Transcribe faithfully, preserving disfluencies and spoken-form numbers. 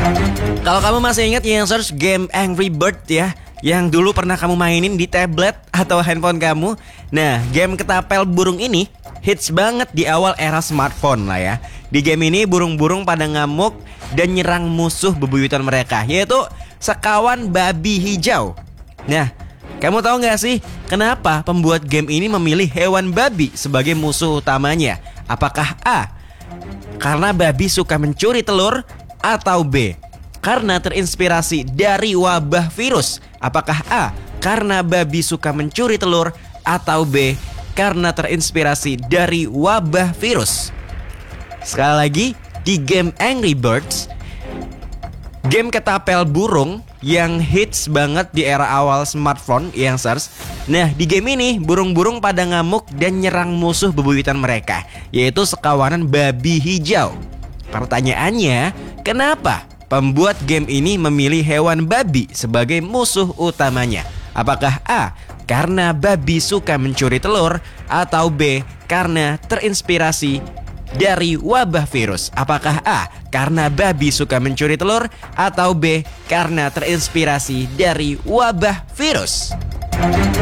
Kalau kamu masih ingat yang search game Angry Bird ya, yang dulu pernah kamu mainin di tablet atau handphone kamu. Nah, game ketapel burung ini hits banget di awal era smartphone lah ya. Di game ini burung-burung pada ngamuk dan nyerang musuh bebuyutan mereka, yaitu sekawan babi hijau. Nah, kamu tahu gak sih kenapa pembuat game ini memilih hewan babi sebagai musuh utamanya? Apakah A, karena babi suka mencuri telur, atau B, karena terinspirasi dari wabah virus? Apakah A, karena babi suka mencuri telur, atau B, karena terinspirasi dari wabah virus? Sekali lagi, di game Angry Birds, game ketapel burung yang hits banget di era awal smartphone yang search. Nah, di game ini burung-burung pada ngamuk dan nyerang musuh bebuyutan mereka, yaitu sekawanan babi hijau. Pertanyaannya, kenapa pembuat game ini memilih hewan babi sebagai musuh utamanya? Apakah A, karena babi suka mencuri telur, atau B, karena terinspirasi dari wabah virus? Apakah A, karena babi suka mencuri telur, atau B, karena terinspirasi dari wabah virus?